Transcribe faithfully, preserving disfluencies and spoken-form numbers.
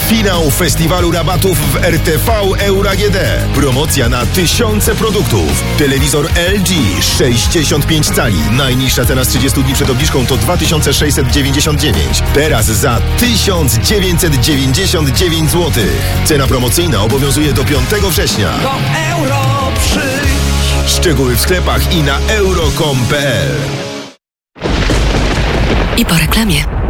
Finał festiwalu rabatów w R T V Euro A G D. Promocja na tysiące produktów. Telewizor L G sześćdziesiąt pięć cali. Najniższa cena z trzydziestu dni przed obniżką to dwa tysiące sześćset dziewięćdziesiąt dziewięć. Teraz za tysiąc dziewięćset dziewięćdziesiąt dziewięć złotych. Cena promocyjna obowiązuje do piątego września. Do Euro przyjdź. Szczegóły w sklepach i na euro kropka com kropka p l. I po reklamie.